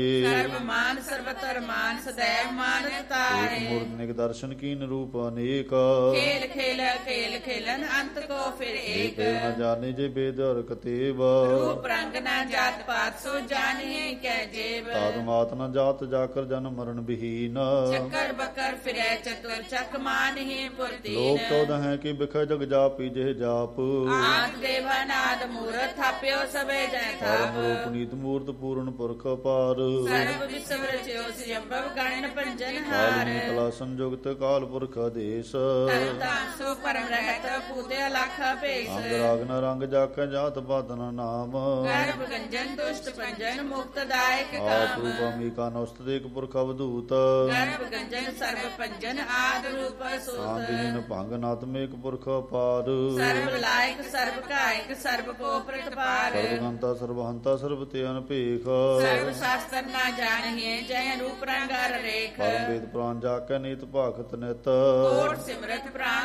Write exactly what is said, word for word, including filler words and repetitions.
ਸਰਬ ਮਾਨ ਸਰਬਤਰ ਮਾਨ ਸदैव ਮਾਨਤ ਤਾਰੇ। ਮੂਰਤ ਨਿਕ ਦਰਸ਼ਨ ਕੀਨ ਰੂਪ ਅਨੇਕ। ਖੇਲ ਖੇਲ ਖੇਲ ਖੇਲਨ ਅੰਤ ਕੋ ਫਿਰ ਏਕ। ਨ ਜਾਣੇ ਜੇ ਬੇਦ ਅਰ ਕਤੇਬ। ਰੂਪ ਰੰਗ ਨਾ ਜਾਤ ਪਾਤ ਸੋ ਜਾਣੀਏ ਕੈ ਜੇਬ। ਤਾਦ ਮਾਤ ਨ ਜਾਤ ਜਾਕਰ ਜਨ ਮਰਨ ਬਹੀਨ। ਚੱਕਰ ਬਕਰ ਫਿਰੈ ਚਤੁਰ ਚੱਕ ਮਾਨਹਿ ਪੁਰਤੀਨ। ਲੋਕ ਤੋਦ ਹੈ ਕਿ ਬਿਖੈ ਜਗ ਜਾਪੀ ਜਿਹ ਜਾਪ। ਆਦ ਦੇਵਾ ਨਾਦ ਮੂਰਤ ਥਾਪਿਓ ਸਭੇ ਜੈ ਪਰਮ ਥਾਪ। ਰੂਪ ਨੀਤ ਮੂਰਤ ਪੂਰਨ ਪੁਰਖ ਅਪਾਰ। ਸਰਬ ਵਿਸਵ ਰਚਿਓ ਸਿਅੰਭਵ ਗਣਨ ਪੰਜਨ ਕਾਲ ਹਾਰ। ਨੇ ਕਲਾ ਸੰਜੁਗਤ ਕਾਲ ਪੁਰਖ ਆਦੇਸ਼। ਤਨ ਤਾਨ ਸੋ ਪਰਮ ਰਹਿਤ ਪੂਤੇ ਅਲਖ ਭੇਸ। ਅੰਗ ਰਾਗ ਨ ਰੰਗ ਜਾਕੈ ਜਾਤ ਬਾਦਨ ਨਾਮ। ਗਰਭ ਗੰਜਨ ਦੁਸ਼ਟ ਪੰਜਨ ਮੁਕਤ ਦਾਇਕ ਆਪ ਕਾਮ। ਰੂਪ ਅਮੀਕਾ ਨੁਸਤ ਦੇਖ ਪੁਰਖ ਅਵਧੂਤ। ਗਰਭ ਗੰਜਨ ਸਰਬ ਪੰਜਨ ਆਦ ਰੂਪ ਸੂਤ। ਆਂਦੀਨ ਭੰਗ ਨਾਤਮੇਕ ਪੁਰਖ ਅਪਾਰ। ਸਰਬ ਲਾਇਕ ਸਰਬ ਕਾਇਕ ਸਰਬ ਕੋ ਪ੍ਰਤਪਾਰ। ਸਰਬਗੰਤਾ ਸਰਬਹੰਤਾ ਸਰਬ ਤੇ ਅਨਪੇਖ। ਸਰਬ ਸ਼ਾਸਤਰ ਨਾ ਜਾਣੀਏ ਜੈ ਰੂਪ ਰੰਗ ਅਰ ਰੇਖ। ਪਰਮ ਵੇਦ ਪ੍ਰਾਨ ਜਾਕੈ ਨੀਤ ਭਾਖਤ ਨਿਤ। ਕੋਟ ਸਿਮਰਤ ਪ੍ਰਾਨ